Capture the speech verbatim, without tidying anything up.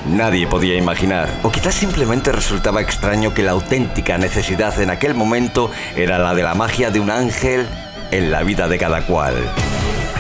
nadie podía imaginar. O quizás simplemente resultaba extraño que la auténtica necesidad en aquel momento era la de la magia de un ángel en la vida de cada cual.